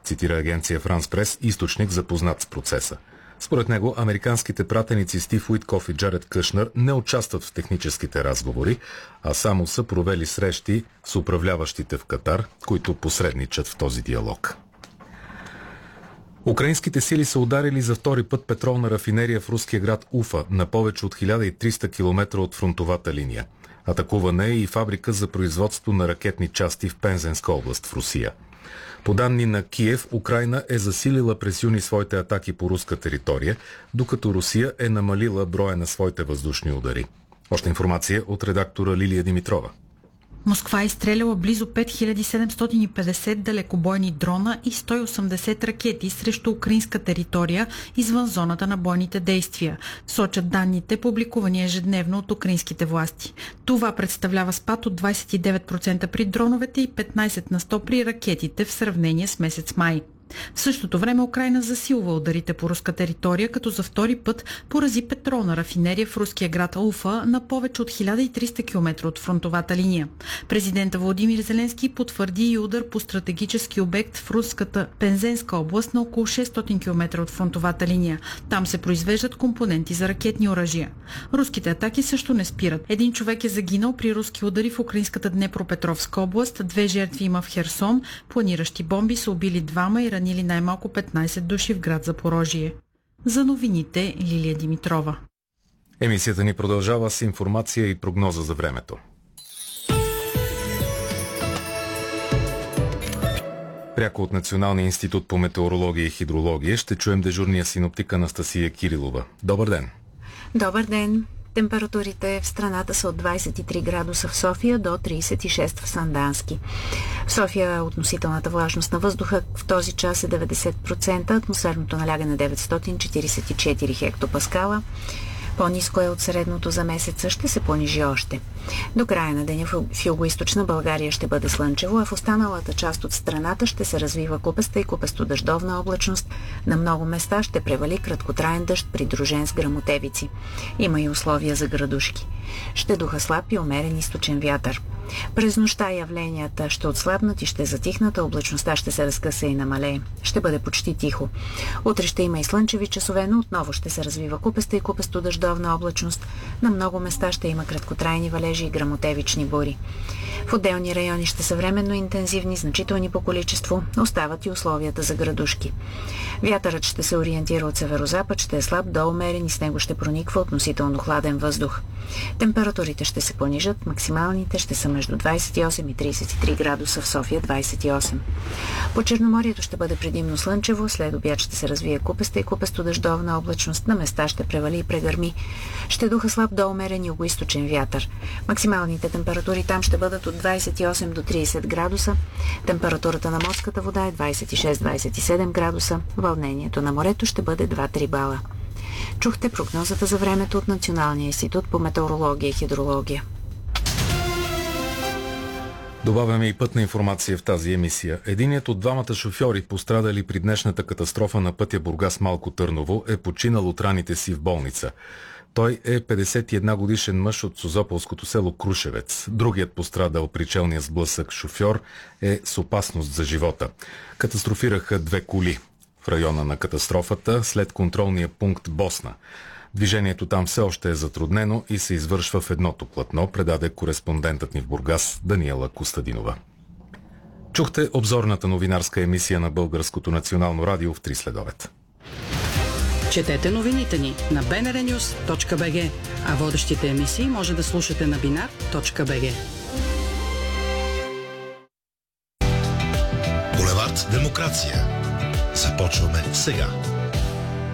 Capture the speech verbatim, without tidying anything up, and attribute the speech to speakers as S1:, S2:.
S1: цитира агенция Франс Прес, източник запознат с процеса. Според него, американските пратеници Стив Уиткоф и Джаред Кушнер не участват в техническите разговори, а само са провели срещи с управляващите в Катар, които посредничат в този диалог. Украинските сили са ударили за втори път петролна рафинерия в руския град Уфа, на повече от хиляда и триста километра от фронтовата линия. Атакувана е и фабрика за производство на ракетни части в Пензенска област в Русия. По данни на Киев, Украйна е засилила през юни своите атаки по руска територия, докато Русия е намалила броя на своите въздушни удари. Още информация от редактора Лилия Димитрова.
S2: Москва е изстреляла близо пет хиляди седемстотин и петдесет далекобойни дрона и сто и осемдесет ракети срещу украинска територия извън зоната на бойните действия, сочат данните, публикувани ежедневно от украинските власти. Това представлява спад от двадесет и девет процента при дроновете и петнадесет на сто при ракетите в сравнение с месец май. В същото време Украйна засилва ударите по руска територия, като за втори път порази петролна рафинерия в руския град Уфа на повече от хиляда и триста километра от фронтовата линия. Президентът Володимир Зеленски потвърди и удар по стратегически обект в руската Пензенска област на около шестстотин километра от фронтовата линия. Там се произвеждат компоненти за ракетни оръжия. Руските атаки също не спират. Един човек е загинал при руски удари в украинската Днепропетровска област, две жертви има в Херсон, планиращи бомби са убили двама и ранили най-малко петнадесет души в град Запорожие. За новините Лилия Димитрова.
S1: Емисията ни продължава с информация и прогноза за времето. Пряко от Националния институт по метеорология и хидрология ще чуем дежурния синоптик Анастасия Кирилова. Добър ден!
S3: Добър ден! Температурите в страната са от двадесет и три градуса в София до тридесет и шест в Сандански. В София относителната влажност на въздуха в този час е деветдесет процента, атмосферното налягане деветстотин четиридесет и четири хектопаскала. По-ниско е от средното за месеца, ще се понижи още. До края на деня в югоизточна България ще бъде слънчево, а в останалата част от страната ще се развива купеста и купесто-дъждовна облачност. На много места ще превали краткотраен дъжд, придружен с гръмотевици. Има и условия за градушки. Ще духа слаб и умерен източен вятър. През нощта явленията ще отслабнат и ще затихнат, а облачността ще се разкъса и намалее. Ще бъде почти тихо. Утре ще има и слънчеви часове, но отново ще се развива купеста и купесто-дъждовна облачност. На много места ще има краткотрайни валежи и гръмотевични бури. В отделни райони ще са временно интензивни, значителни по количество, остават и условията за градушки. Вятърът ще се ориентира от северозапад, ще е слаб до умерен и с него ще прониква относително хладен въздух. Температурите ще се понижат, максималните ще са между двадесет и осем и тридесет и три градуса, в София двадесет и осем. По Черноморието ще бъде предимно слънчево, след обяд ще се развие купеста и купесто-дъждовна облачност, на места ще превали и прегърми. Ще духа слаб до умерен югоизточен вятър. Максималните температури там ще бъдат от двадесет и осем до тридесет градуса. Температурата на морската вода е двадесет и шест до двадесет и седем градуса. Вълнението на морето ще бъде два-три бала. Чухте прогнозата за времето от Националния институт по метеорология и хидрология.
S1: Добавяме и пътна информация в тази емисия. Единият от двамата шофьори, пострадали при днешната катастрофа на пътя Бургас-Малко Търново, е починал от раните си в болница. Той е петдесет и една годишен мъж от созополското село Крушевец. Другият пострадал при челния сблъсък шофьор е с опасност за живота. Катастрофираха две коли в района на катастрофата след контролния пункт Босна. Движението там все още е затруднено и се извършва в едното платно, предаде кореспондентът ни в Бургас Даниела Костадинова. Чухте обзорната новинарска емисия на Българското национално радио в три следобед.
S4: Четете новините ни на би ен ар нюз точка би джи, а водещите емисии може да слушате на бинар точка би джи.
S5: Булевард Демокрация. Започваме сега.